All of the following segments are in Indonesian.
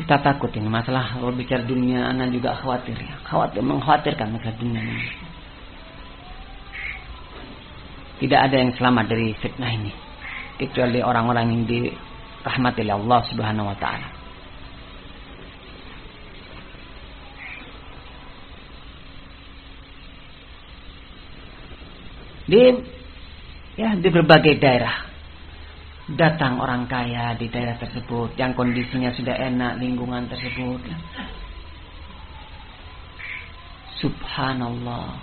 Kita takut ini masalah kalau bicara dunia, anak juga khawatir ya. Mengkhawatirkan masalah dunia ini. Tidak ada yang selamat dari fitnah ini kecuali orang-orang yang dirahmati oleh Allah Subhanahu wa taala. Di berbagai daerah datang orang kaya di daerah tersebut yang kondisinya sudah enak, lingkungan tersebut. Subhanallah.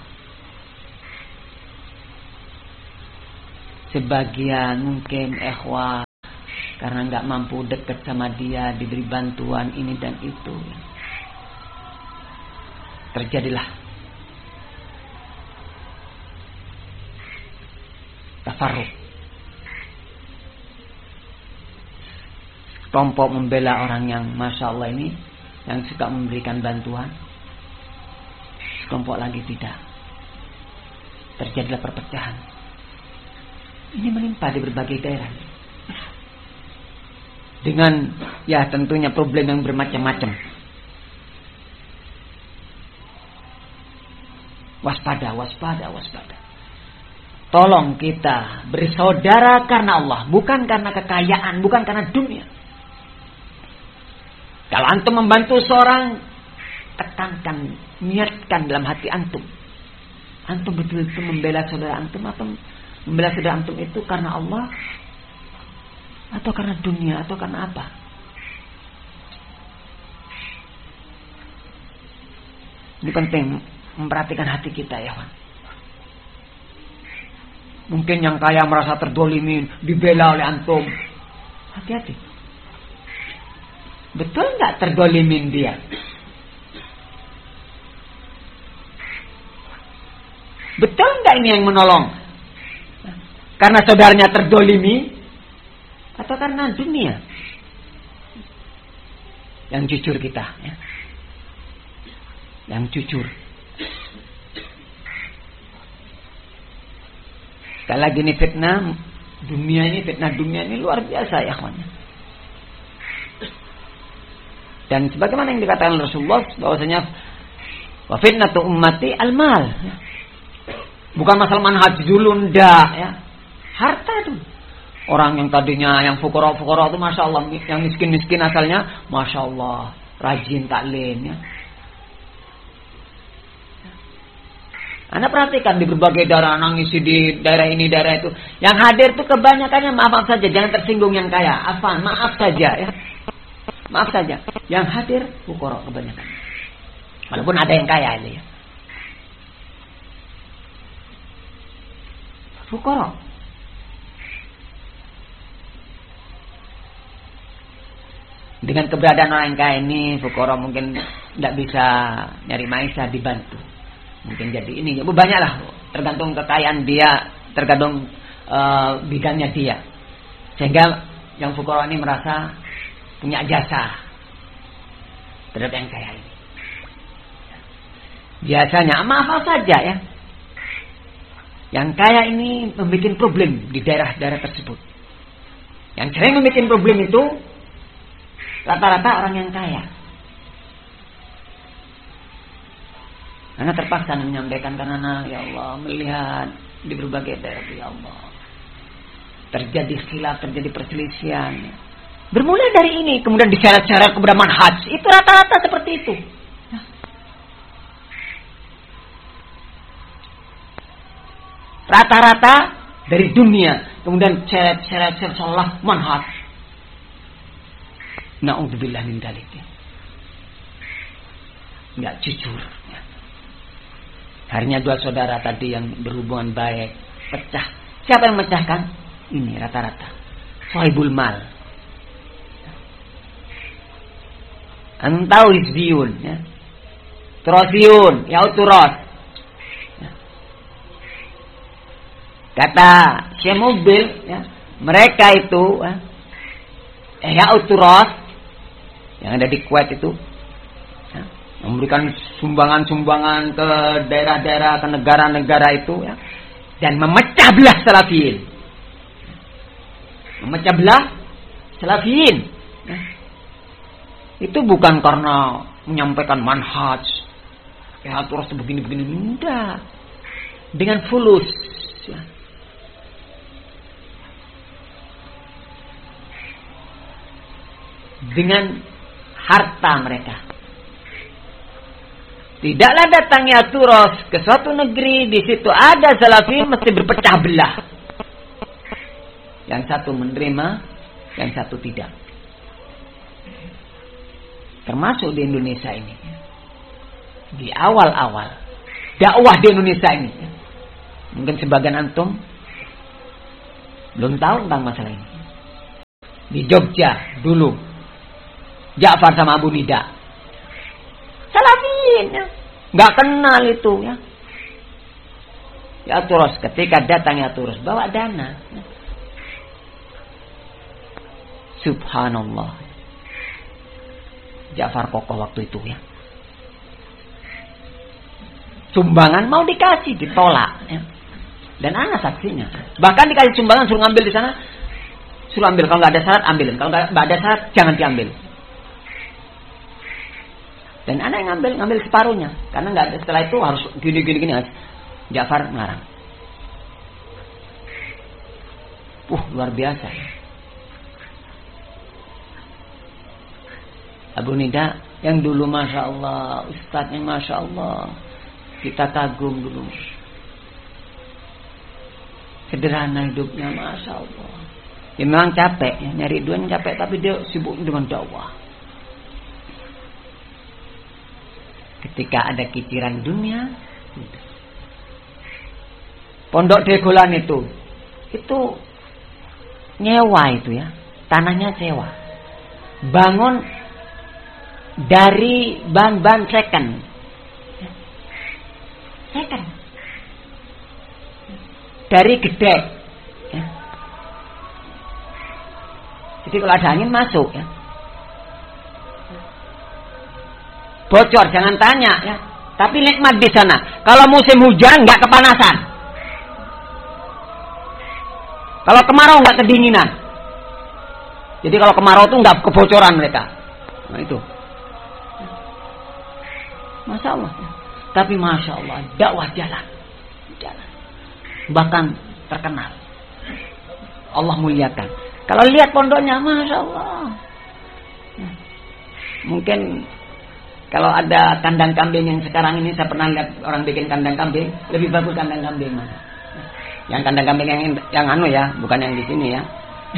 Sebagian mungkin ikhwah karena nggak mampu dekat sama dia, diberi bantuan ini dan itu, terjadilah tafarruq. Kelompok membela orang yang masya Allah ini, yang suka memberikan bantuan. Kelompok lagi tidak. Terjadilah perpecahan. Ini menimpa di berbagai daerah. Dengan ya tentunya problem yang bermacam-macam. Waspada. Tolong kita bersaudara karena Allah, bukan karena kekayaan, bukan karena dunia. Kalau antum membantu seorang, tekankan, niatkan dalam hati antum. Antum betul-betul membela saudara antum, atau membela saudara antum itu karena Allah, atau karena dunia, atau karena apa? Ini penting memperhatikan hati kita ya, Wan. Mungkin yang kaya merasa terdolimin, dibela oleh antum. Hati-hati. Betul nggak terdolimin dia? Betul nggak ini yang menolong? Karena saudaranya terdolimi atau karena dunia? Yang jujur kita, ya. Yang jujur. Sekali lagi ini fitnah dunia ini luar biasa ya kawan. Dan sebagaimana yang dikatakan Rasulullah bahwasanya wa fitnatu ummati al-mal. Bukan masalah manhaj dulu ndak ya. Harta itu. Orang yang tadinya yang fuqara itu masya Allah, yang miskin asalnya masya Allah rajin taklim ya. Anda perhatikan di berbagai daerah, nangis di daerah ini daerah itu. Yang hadir itu kebanyakannya maaf saja, jangan tersinggung yang kaya. Maaf saja ya. Maaf saja, yang hadir fuqara kebanyakan. Walaupun ada yang kaya ini ya. Fuqara. Dengan keberadaan orang yang kaya ini, fuqara mungkin tidak bisa nyari maisha, dibantu. Mungkin jadi ini, banyaklah. Tergantung kekayaan dia, tergantung bidangnya dia. Sehingga yang fuqara ini merasa punya jasa terhadap yang kaya ini. Biasanya maaf saja ya, yang kaya ini membuat problem di daerah-daerah tersebut. Yang sering membuat problem itu rata-rata orang yang kaya. Karena terpaksa menyampaikan karena ya Allah melihat di berbagai daerah ya Allah terjadi khilaf, terjadi perselisihan. Bermula dari ini, kemudian diseret-seret kepada manhaj. Itu rata-rata seperti itu. Rata-rata dari dunia, kemudian seret-seret seolah manhaj. Na'udzubillah min dzalik. Enggak jujur. Harinya dua saudara tadi yang berhubungan baik pecah. Siapa yang memecahkan? Ini rata-rata sahibul mal. Anda tahu hizbiyun ya. Turasiyun, yauturas. Ya. Kata Syekh Mubil ya, mereka itu yauturas yang ada di Kuwait itu ya, memberikan sumbangan-sumbangan ke daerah-daerah, ke negara-negara itu ya, dan memecah belah salafiyin. Memecah belah salafiyin. Ya. Itu bukan karena menyampaikan manhaj, ya terus begini-begini, enggak. Dengan fulus, ya. Dengan harta mereka. Tidaklah datangnya turos ke suatu negeri, di situ ada salafi mesti berpecah belah. Yang satu menerima, yang satu tidak. Termasuk di Indonesia ini. Di awal-awal dakwah di Indonesia ini. Mungkin sebagian antum belum tahu tentang masalah ini. Di Jogja dulu, Ja'far sama Abu Nida salafiyin, ya. Nggak kenal itu, ya. Ya terus ketika datangnya terus bawa dana, ya. Subhanallah, Ja'far kokoh waktu itu, ya. Sumbangan mau dikasih, ditolak, ya. Dan anak saksinya. Bahkan dikasih sumbangan suruh ngambil di sana, suruh ambil. Kalau nggak ada syarat ambilin. Kalau nggak ada syarat jangan diambil. Dan anak yang ngambil separuhnya. Karena nggak ada, setelah itu harus gini. Ja'far melarang. Luar biasa. Abu Nida yang dulu Masya Allah, Ustadznya Masya Allah, kita kagum dulu. Sederhana hidupnya, Masya Allah. Ya memang capek, ya. Nyari duitnya capek, tapi dia sibuk dengan dakwah. Ketika ada kiciran dunia, Pondok Degolan itu nyewa itu, ya, tanahnya sewa, bangun dari bahan-bahan second. Dari gedek, ya. Jadi kalau ada angin masuk, ya. Bocor jangan tanya, ya. Tapi nikmat di sana. Kalau musim hujan nggak kepanasan. Kalau kemarau nggak kedinginan. Jadi kalau kemarau tuh nggak kebocoran mereka. Nah itu. Masya Allah. Tapi Masya Allah dakwah jalan. Bahkan terkenal. Allah muliakan. Kalau lihat pondoknya, Masya Allah. Mungkin kalau ada kandang kambing yang sekarang ini, saya pernah lihat orang bikin kandang kambing, lebih bagus kandang kambing mana? Yang kandang kambing yang anu, ya, bukan yang di sini, ya.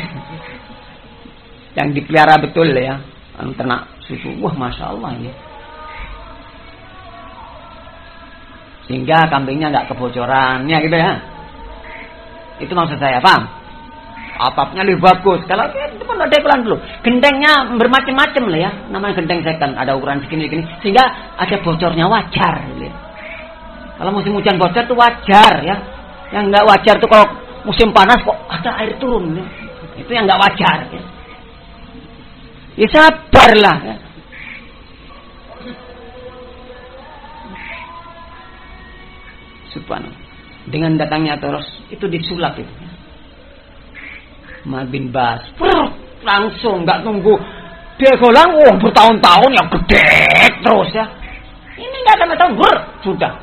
Yang dipelihara betul, ya. Ternak susu. Masya Allah, ya. Sehingga kambingnya nggak kebocoran, ya gitu, ya. Itu maksud saya, paham? Atapnya lebih bagus. Kalau itu pun ada iklan dulu. Gendengnya bermacam-macam lah, ya. Namanya gendeng second, ada ukuran segini-segini, sehingga ada bocornya wajar. Ya. Kalau musim hujan bocor itu wajar, ya. Yang nggak wajar itu kalau musim panas kok ada air turun, ya. Itu yang nggak wajar, ya. Ya sabarlah, ya. Subhanallah. Dengan datangnya terus itu disulap itu. Mal bin Bas langsung nggak tunggu dia golang, bertahun-tahun yang gede terus, ya. Ini nggak ada tahun sudah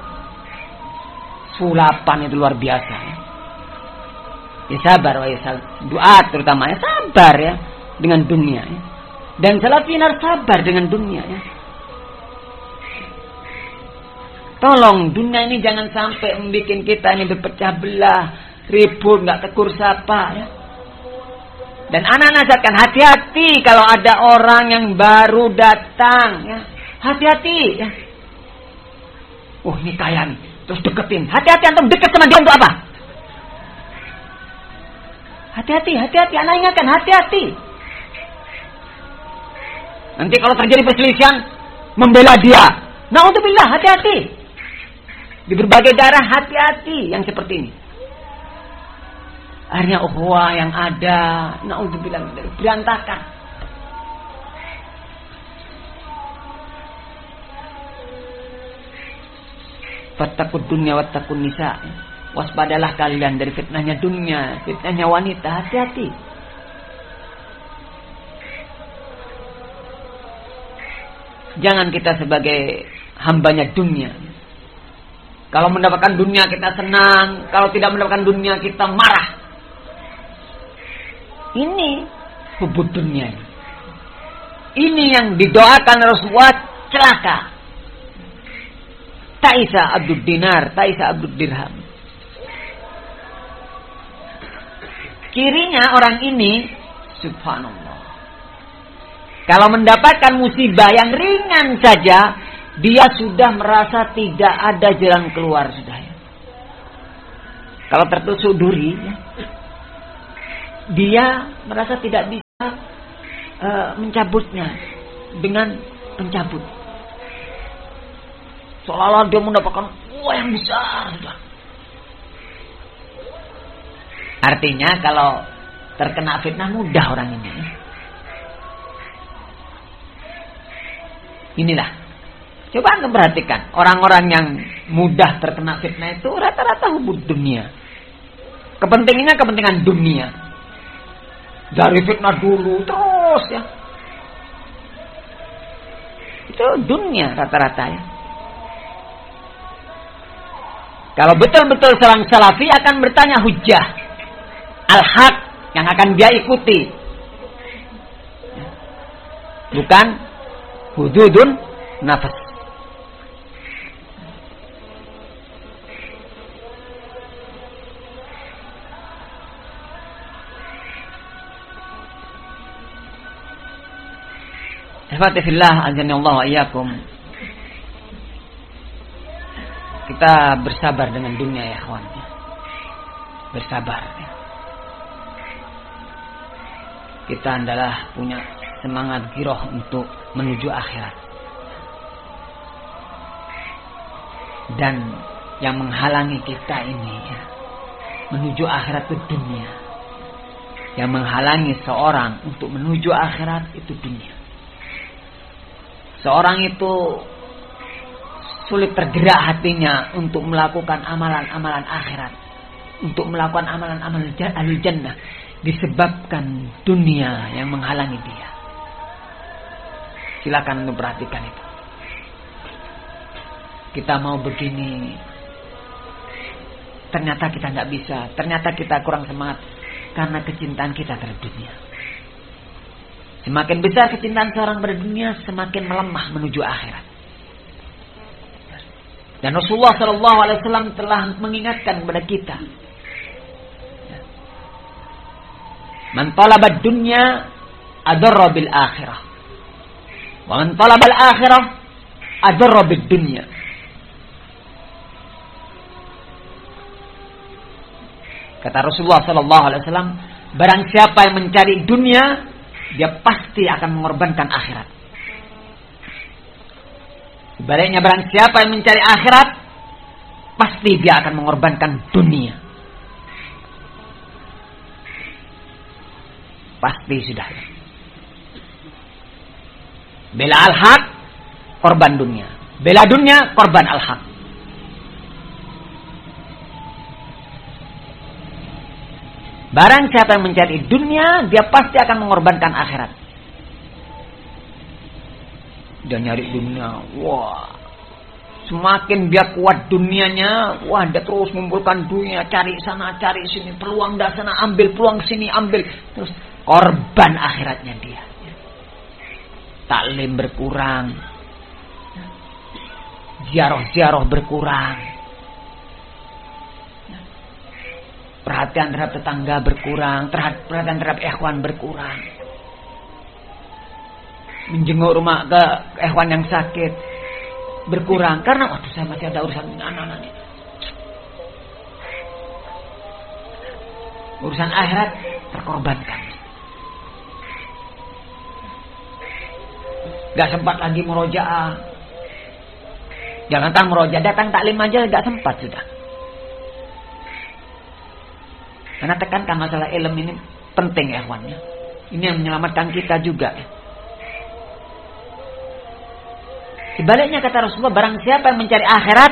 sulapan itu luar biasa, ya. Ya sabar, ya doa terutama, ya sabar, ya, dengan dunia, ya. Dan salafin harus sabar dengan dunia, ya. Tolong dunia ini jangan sampai membuat kita ini berpecah belah, ribut, nggak tegur sapa, ya. Dan anak nasihatkan, hati-hati kalau ada orang yang baru datang, ya. Hati-hati, ya. Ini kaya nih, terus deketin. Hati-hati antum deket sama dia untuk apa? Hati-hati, anak ingatkan, hati-hati. Nanti kalau terjadi perselisihan, membela dia. Na'udzubillah, hati-hati. Di berbagai daerah hati-hati yang seperti ini. Akhirnya ukhuwah yang ada, na'udzubillah, berantakan. Fattaqud dunya wattaqun nisa. Waspadalah kalian dari fitnahnya dunia, fitnahnya wanita, hati-hati. Jangan kita sebagai hambanya dunia. Kalau mendapatkan dunia kita senang, kalau tidak mendapatkan dunia kita marah. Ini hubud dunia. Ini yang didoakan Rasulullah celaka. Ta'isa abdud dinar, ta'isa abdud dirham. Cirinya orang ini, subhanallah, kalau mendapatkan musibah yang ringan saja, dia sudah merasa tidak ada jalan keluar sudah. Kalau tertusuk duri, dia merasa tidak bisa mencabutnya dengan pencabut. Seolah-olah dia mendapatkan uang yang besar sudah. Artinya kalau terkena fitnah mudah orang ini. Inilah. Coba Anda perhatikan. Orang-orang yang mudah terkena fitnah itu rata-rata hubud dunia. Kepentingannya kepentingan dunia. Dari fitnah dulu terus ya. Itu dunia rata-rata ya. Kalau betul-betul seorang salafi akan bertanya hujjah. Al-haq yang akan dia ikuti. Bukan hududun nafas. Ihwati fillah azani Allah wa iyyakum. Kita bersabar dengan dunia ya kawan. Bersabar. Kita adalah punya semangat giroh untuk menuju akhirat. Dan yang menghalangi kita ini ya, menuju akhirat itu dunia. Yang menghalangi seorang untuk menuju akhirat itu dunia. Seorang itu sulit tergerak hatinya untuk melakukan amalan-amalan akhirat, untuk melakukan amalan-amalan ahli jannah, disebabkan dunia yang menghalangi dia. Silakan untuk perhatikan itu. Kita mau begini, ternyata kita tidak bisa, ternyata kita kurang semangat karena kecintaan kita terhadap dunia. Semakin besar kecintaan seorang pada dunia, semakin melemah menuju akhirat. Dan Rasulullah SAW telah mengingatkan kepada kita, man talabad dunya adarra bil akhirah, wa man talabal akhirah adarra bid dunya. Kata Rasulullah SAW, barang siapa yang mencari dunia, dia pasti akan mengorbankan akhirat. Sebaliknya barang siapa yang mencari akhirat, pasti dia akan mengorbankan dunia. Pasti sudah. Bela al-haq, korban dunia. Bela dunia, korban al-haq. Barang siapa yang mencari dunia, dia pasti akan mengorbankan akhirat. Dia nyari dunia, wah, semakin dia kuat dunianya, wah, dia terus mengumpulkan dunia, cari sana, cari sini, peluang dah sana, ambil, peluang sini, ambil, terus korban akhiratnya dia. Taklim berkurang, ziarah-ziarah berkurang, perhatian terhadap tetangga berkurang, perhatian terhadap ikhwan berkurang. Menjenguk rumah ke ikhwan yang sakit berkurang karena waduh saya masih ada urusan dengan anak-anak ini. Urusan akhirat terkorbankan. Gak sempat lagi murojaah. Jangankan murojaah, datang taklim aja gak sempat sudah. Karena tekankan masalah ilmu ini penting ya ikhwannya. Ini yang menyelamatkan kita juga ya. Sebaliknya kata Rasulullah, barang siapa yang mencari akhirat,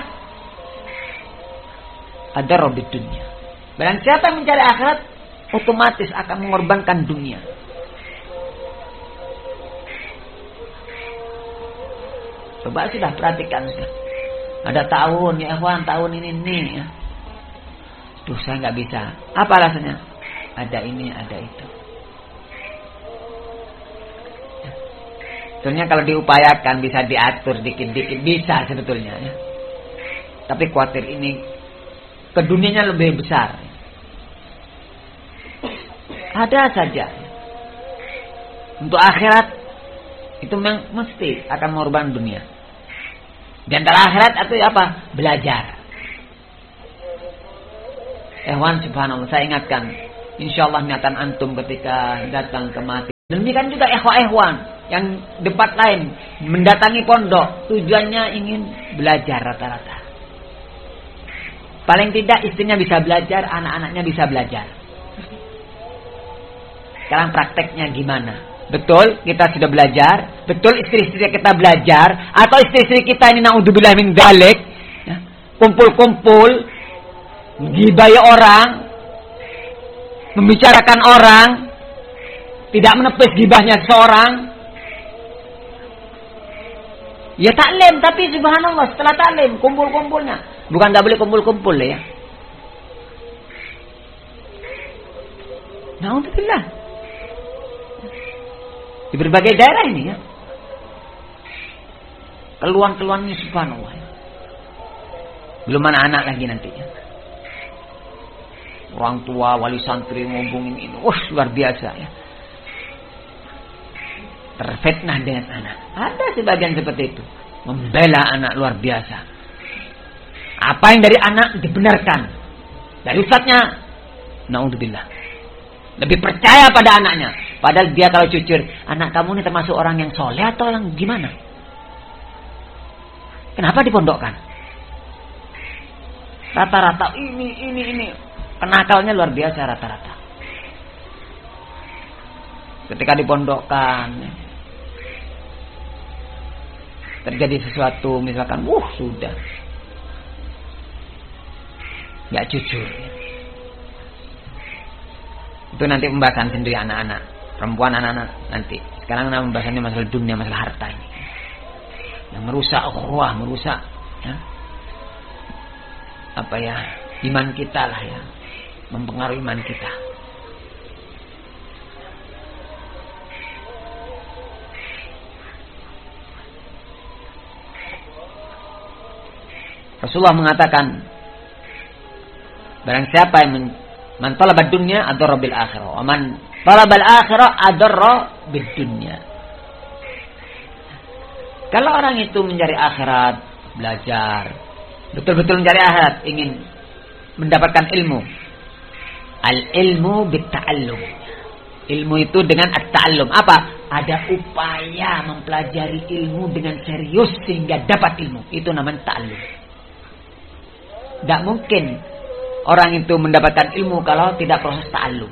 ada robit dunia. Barang siapa yang mencari akhirat, otomatis akan mengorbankan dunia. Coba sudah perhatikan sudah. Ada tahun ya ikhwan, tahun ini ya. Duh, saya nggak bisa. Apa alasannya? Ada ini, ada itu. Sebetulnya kalau diupayakan bisa diatur dikit-dikit, bisa sebetulnya ya. Tapi khawatir ini ke dunianya lebih besar. Ada saja. Untuk akhirat itu memang mesti akan mengorbankan dunia. Di antara akhirat atau apa? Belajar. Subhanallah, saya ingatkan, insyaallah niatan antum ketika datang ke mati. Demikian juga ikhwan yang debat lain mendatangi pondok, tujuannya ingin belajar rata-rata. Paling tidak istrinya bisa belajar, anak-anaknya bisa belajar. Sekarang prakteknya gimana? Betul kita sudah belajar, betul istri-istri kita belajar, atau istri-istri kita ini naudzubillah min dzalik, ya, kumpul-kumpul, menggibai orang, membicarakan orang, tidak menepis gibahnya seseorang. Ya taklim, tapi subhanallah setelah taklim kumpul-kumpulnya, bukan enggak boleh kumpul-kumpul ya. Naudzubillah. Di berbagai daerah ini ya. Keluhan-keluhannya subhanallah ya. Belum anak-anak lagi nantinya. Orang tua, wali santri ngomongin ini. Wah, luar biasa ya. Terfitnah dengan anak. Ada sebagian seperti itu. Membela anak luar biasa. Apa yang dari anak dibenarkan. Dari ustadznya, naudzubillah. Lebih percaya pada anaknya. Padahal dia kalau jujur, anak kamu ini termasuk orang yang soleh atau yang gimana? Kenapa dipondokkan? Rata-rata ini. Kenakalnya luar biasa rata-rata. Ketika dipondokkan, terjadi sesuatu, misalkan, sudah. Gak jujur. Itu nanti pembahasan sendiri anak-anak, perempuan anak-anak nanti. Sekarang pembahasannya masalah dunia, masalah harta ini. Yang merusak ukhuwah, merusak ya. Iman kita lah ya. Mempengaruhi iman kita. Rasulullah mengatakan, barang siapa yang man talaba dunya adarra bil akhirah, wa man talaba al akhirah adarra bid dunya. Kalau orang itu mencari akhirat, belajar, betul-betul mencari akhirat, ingin mendapatkan ilmu. Al ilmu bit ta'allum. Ilmu itu dengan at-ta'allum. Apa? Ada upaya mempelajari ilmu dengan serius sehingga dapat ilmu. Itu namanya ta'allum. Tidak mungkin orang itu mendapatkan ilmu kalau tidak proses ta'allum.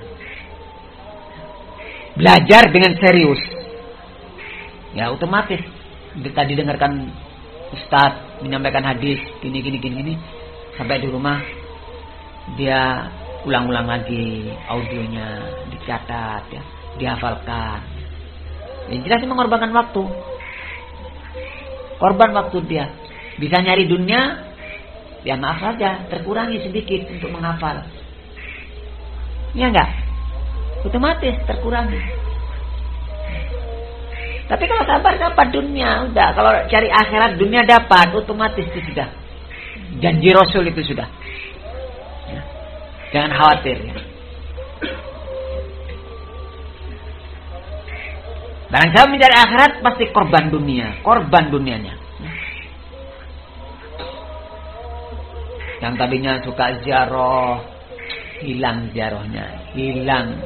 Belajar dengan serius. Ya otomatis. Tadi dengarkan Ustadz menyampaikan hadis gini. Sampai di rumah dia ulang-ulang lagi audionya, dicatat ya, dihafalkan. Yang jelas mengorbankan waktu. Korban waktu dia. Bisa nyari dunia, ya maaf saja, terkurangi sedikit untuk menghafal. Ya enggak? Otomatis terkurangi. Tapi kalau sabar dapat dunia, udah. Kalau cari akhirat dunia dapat, otomatis itu sudah. Janji Rasul itu sudah. Ya. Jangan khawatir ya. Barang siapa mencari akhirat pasti korban dunia, korban dunianya. Yang tadinya suka ziarah, hilang ziarahnya, hilang.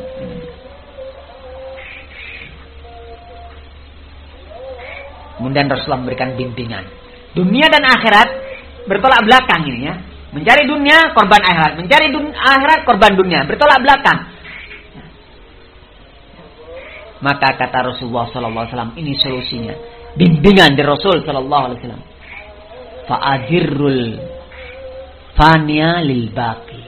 Kemudian Rasulullah memberikan bimbingan. Dunia dan akhirat bertolak belakang ini ya. Mencari dunia, korban akhirat. Mencari akhirat, korban dunia. Bertolak belakang. Maka kata Rasulullah SAW, ini solusinya. Bimbingan dari Rasul SAW. Fa'adirul fania lil baqi.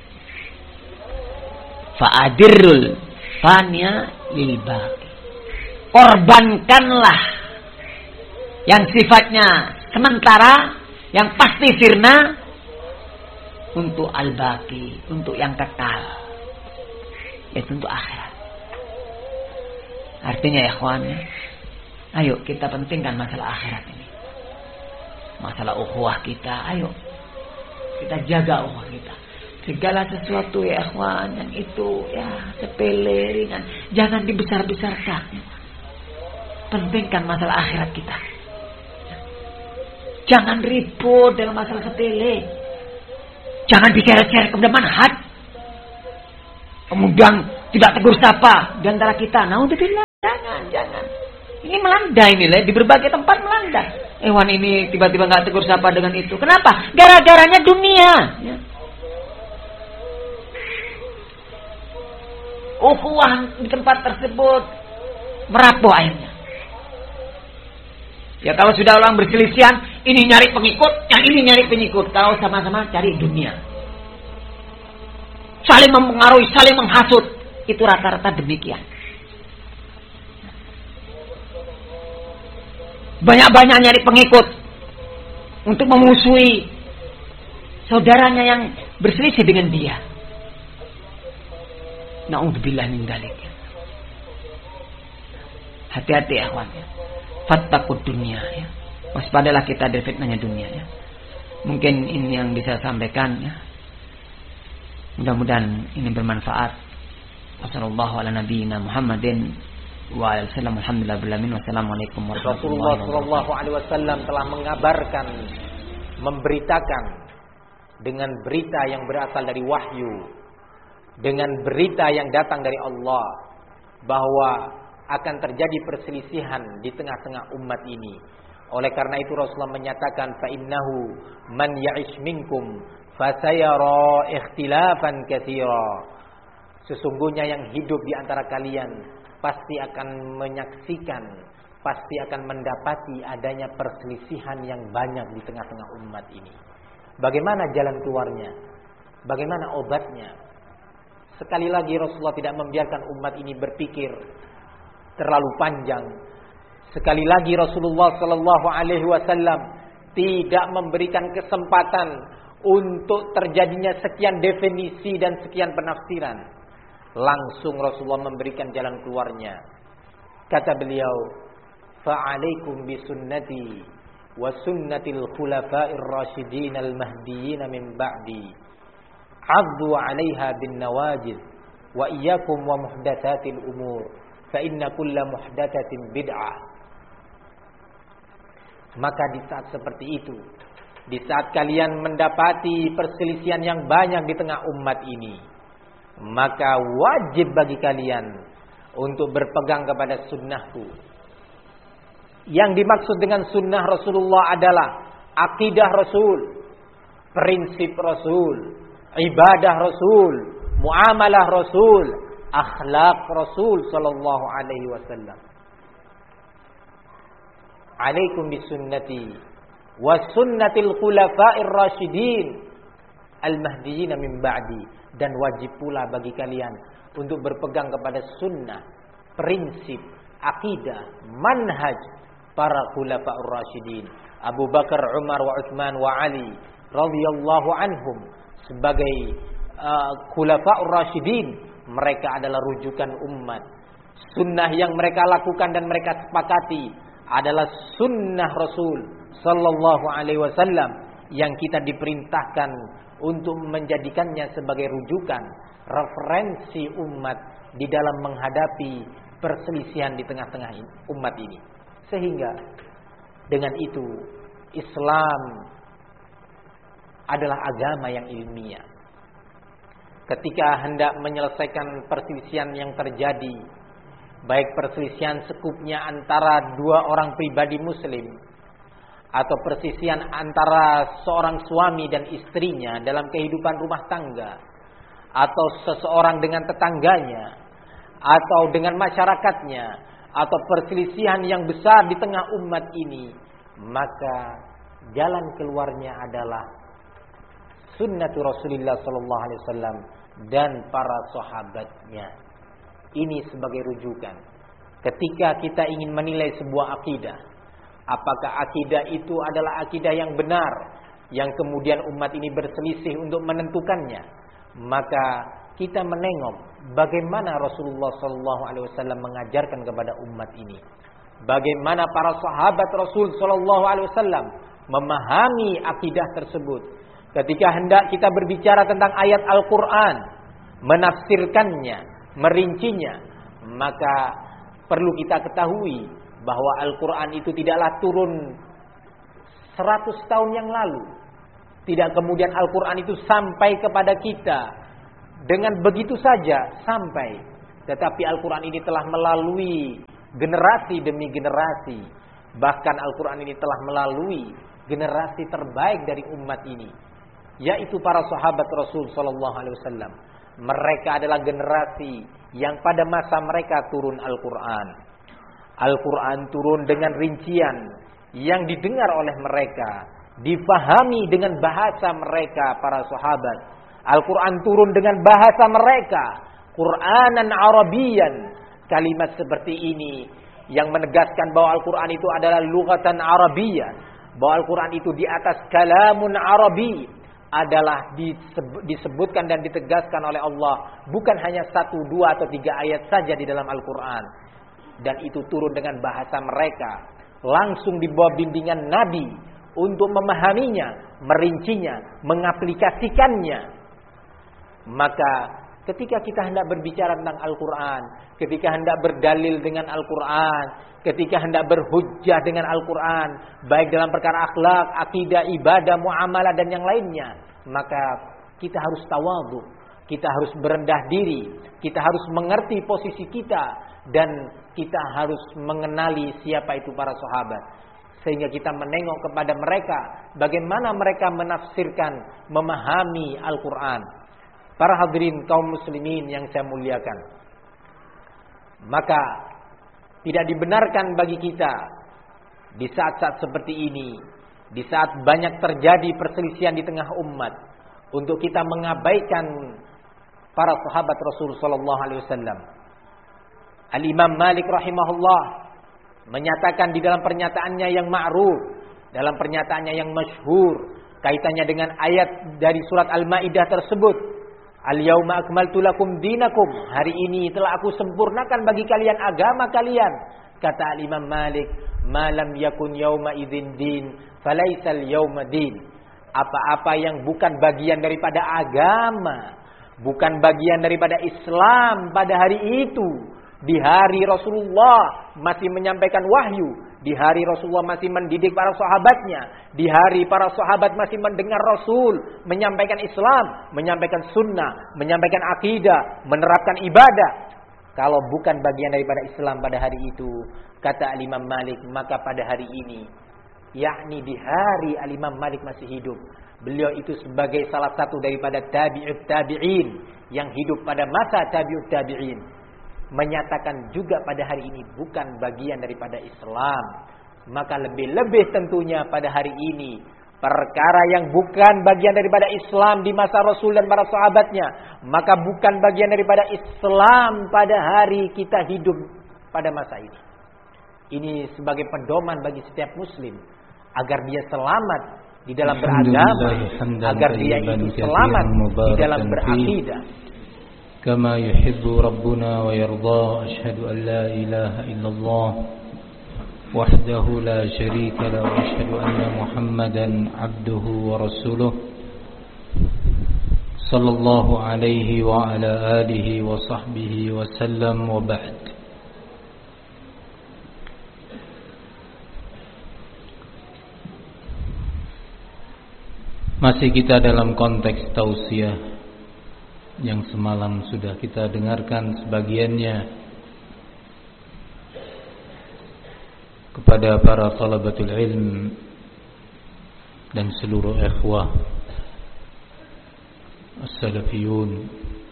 Fa'adirul fania lil baqi. Korbankanlah yang sifatnya sementara, yang pasti sirna, untuk al-baqi, untuk yang kekal, yaitu untuk akhirat. Artinya ya ikhwan, ayo kita pentingkan masalah akhirat ini, masalah ukhuwah kita. Ayo kita jaga ukhuwah kita. Segala sesuatu ya ikhwan yang itu ya sepele, ringan, jangan dibesar-besarkan. Pentingkan masalah akhirat kita. Jangan ribut dalam masalah sepele. Jangan diseret-seret kemudian manhaj. Kemudian tidak tegur sapa di antara kita. Naudzubillah, jangan. Ini melanda ini lah, di berbagai tempat melanda. Hewan ini tiba-tiba nggak tegur sapa dengan itu. Kenapa? Gara-garanya dunia. Ya. Ukhuwah di tempat tersebut merapuh akhirnya. Ya kalau sudah orang berselisihan, ini nyari pengikut, yang ini nyari pengikut. Kalau sama-sama cari dunia, saling mempengaruhi, saling menghasut. Itu rata-rata demikian. Banyak-banyak nyari pengikut untuk memusuhi saudaranya yang berselisih dengan dia. Na'udzubillah min dzalik. Hati-hati ya kawan ya. Fattaqud dunya ya. Waspadalah kita dari fitnahnya dunia ya. Mungkin ini yang bisa saya sampaikan ya. Mudah-mudahan ini bermanfaat. Wassallallahu ala nabiyyina Muhammadin wa alihi wasallam. Wassalamualaikum warahmatullahi wabarakatuh. Rasulullah sallallahu alaihi wasallam telah mengabarkan, memberitakan dengan berita yang berasal dari wahyu, dengan berita yang datang dari Allah, bahwa akan terjadi perselisihan di tengah-tengah umat ini. Oleh karena itu Rasulullah menyatakan, fa innahu man ya'ish minkum fasayara ikhtilafan katsira. Sesungguhnya yang hidup di antara kalian pasti akan menyaksikan, pasti akan mendapati adanya perselisihan yang banyak di tengah-tengah umat ini. Bagaimana jalan keluarnya? Bagaimana obatnya? Sekali lagi Rasulullah tidak membiarkan umat ini berpikir terlalu panjang. Sekali lagi Rasulullah sallallahu alaihi wasallam tidak memberikan kesempatan untuk terjadinya sekian definisi dan sekian penafsiran. Langsung Rasulullah memberikan jalan keluarnya. Kata beliau, "Fa'alaikum bisunnati wa sunnatil khulafa'ir rasyidin al-mahdiyyin min ba'di. 'addu 'alaiha bin nawajid wa iyyakum wa muhdatsatil umur fa inna kulla muhdatsatin bid'ah." Maka di saat seperti itu, di saat kalian mendapati perselisihan yang banyak di tengah umat ini, maka wajib bagi kalian untuk berpegang kepada sunnahku. Yang dimaksud dengan sunnah Rasulullah adalah akidah Rasul, prinsip Rasul, ibadah Rasul, muamalah Rasul, akhlak Rasul sallallahu alaihi wasallam. Alaikum bisunnati wa sunnatil khulafa'ir rasyidin al-mahdiyyin min ba'di, dan wajib pula bagi kalian untuk berpegang kepada sunnah, prinsip, akidah, manhaj para khulafa'ur rasyidin, Abu Bakar, Umar, wa Utsman wa Ali radhiyallahu anhum sebagai khulafa'ur rasyidin. Mereka adalah rujukan umat. Sunnah yang mereka lakukan dan mereka sepakati adalah sunnah Rasul sallallahu alaihi wasallam yang kita diperintahkan untuk menjadikannya sebagai rujukan, referensi umat di dalam menghadapi perselisihan di tengah-tengah umat ini. Sehingga dengan itu Islam adalah agama yang ilmiah. Ketika hendak menyelesaikan perselisihan yang terjadi, baik perselisihan sekupnya antara dua orang pribadi muslim, atau perselisihan antara seorang suami dan istrinya dalam kehidupan rumah tangga, atau seseorang dengan tetangganya, atau dengan masyarakatnya, atau perselisihan yang besar di tengah umat ini, maka jalan keluarnya adalah sunnatu Rasulullah sallallahu alaihi wasallam dan para sahabatnya. Ini sebagai rujukan ketika kita ingin menilai sebuah akidah, Apakah akidah itu adalah akidah yang benar, yang kemudian umat ini berselisih untuk menentukannya? Maka kita menengok bagaimana Rasulullah SAW mengajarkan kepada umat ini, bagaimana para sahabat Rasul SAW memahami akidah tersebut. Ketika hendak kita berbicara tentang ayat Al-Quran, menafsirkannya, merincinya, maka perlu kita ketahui bahwa Al-Quran itu tidaklah turun 100 tahun yang lalu. Tidak kemudian Al-Quran itu sampai kepada kita dengan begitu saja sampai. Tetapi Al-Quran ini telah melalui generasi demi generasi. Bahkan Al-Quran ini telah melalui generasi terbaik dari umat ini, yaitu para sahabat Rasul SAW. Mereka adalah generasi yang pada masa mereka turun Al-Quran. Al-Quran turun dengan rincian yang didengar oleh mereka, difahami dengan bahasa mereka para sahabat. Al-Quran turun dengan bahasa mereka, Qur'anan Arabiyan. Kalimat seperti ini yang menegaskan bahwa Al-Quran itu adalah lughatan Arabiyyah, bahwa Al-Quran itu di atas kalamun Arabi, adalah disebutkan dan ditegaskan oleh Allah bukan hanya 1, 2 atau 3 ayat saja di dalam Al-Quran. Dan itu turun dengan bahasa mereka, langsung di bawah bimbingan Nabi untuk memahaminya, merincinya, mengaplikasikannya. Maka ketika kita hendak berbicara tentang Al-Quran, ketika hendak berdalil dengan Al-Quran, ketika hendak berhujjah dengan Al-Quran, baik dalam perkara akhlak, akidah, ibadah, muamalah dan yang lainnya, maka kita harus tawadhu, kita harus berendah diri, kita harus mengerti posisi kita, dan kita harus mengenali siapa itu para sahabat, sehingga kita menengok kepada mereka bagaimana mereka menafsirkan, memahami Al-Quran. Para hadirin kaum muslimin yang saya muliakan, maka tidak dibenarkan bagi kita di saat-saat seperti ini, di saat banyak terjadi perselisihan di tengah umat, untuk kita mengabaikan para sahabat Rasul sallallahu alaihi wasallam. Al-Imam Malik rahimahullah menyatakan di dalam pernyataannya yang ma'ruf, dalam pernyataannya yang masyhur, kaitannya dengan ayat dari surat Al-Maidah tersebut, Al-yauma akmaltu lakum dinakum, hari ini telah aku sempurnakan bagi kalian agama kalian. Kata Al-Imam Malik, malam yakun yauma idzin din falaisal yauma din. Apa-apa yang bukan bagian daripada agama, bukan bagian daripada Islam pada hari itu, di hari Rasulullah masih menyampaikan wahyu, di hari Rasulullah masih mendidik para sahabatnya, di hari para sahabat masih mendengar Rasul menyampaikan Islam, menyampaikan sunnah, menyampaikan akidah, menerapkan ibadah. Kalau bukan bagian daripada Islam pada hari itu, kata Al-Imam Malik, maka pada hari ini, yakni di hari Al-Imam Malik masih hidup, beliau itu sebagai salah satu daripada tabi'ut tabi'in yang hidup pada masa tabi'ut tabi'in, menyatakan juga pada hari ini bukan bagian daripada Islam. Maka lebih-lebih tentunya pada hari ini, perkara yang bukan bagian daripada Islam di masa Rasul dan para sahabatnya, maka bukan bagian daripada Islam pada hari kita hidup pada masa ini. Ini sebagai pedoman bagi setiap muslim, agar dia selamat di dalam beragama, agar dia itu selamat di dalam berakidah. كما يحب ربنا ويرضى أشهد أن لا إله إلا الله وحده لا شريك له وأشهد أن محمدا عبده ورسوله صلى الله عليه وعلى آله وصحبه وسلم وبعد. Masih kita dalam konteks tausiah yang semalam sudah kita dengarkan sebagiannya kepada para talabatul ilm dan seluruh ikhwah as-salafiyun.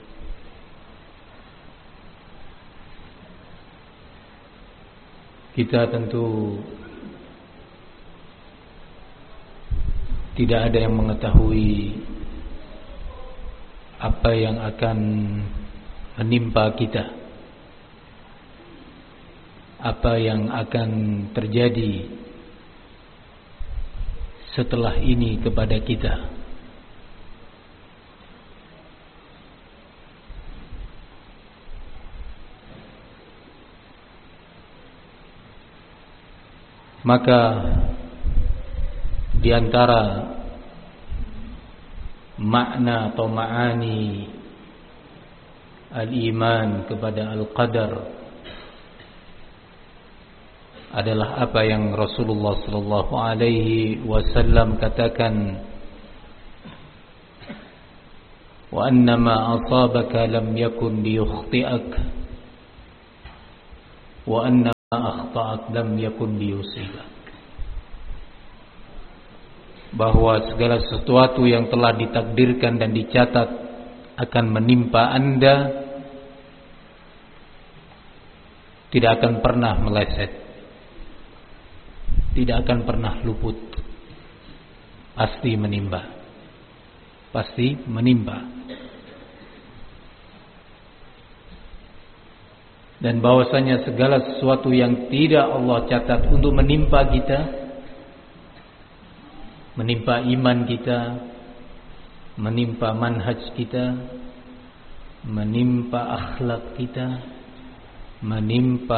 Kita tentu tidak ada yang mengetahui apa yang akan menimpa kita, apa yang akan terjadi setelah ini kepada kita. Maka di antara makna atau ma'ani al-iman kepada al-qadar adalah apa yang Rasulullah sallallahu alaihi wasallam katakan, wa annama asabaka lam yakun liyukhti'ak wa annama akhta'ak lam yakun liyusibak. Bahwa segala sesuatu yang telah ditakdirkan dan dicatat akan menimpa Anda tidak akan pernah meleset, tidak akan pernah luput, pasti menimpa, pasti menimpa. Dan bahwasanya segala sesuatu yang tidak Allah catat untuk menimpa kita, menimpa iman kita, menimpa manhaj kita, menimpa akhlak kita, menimpa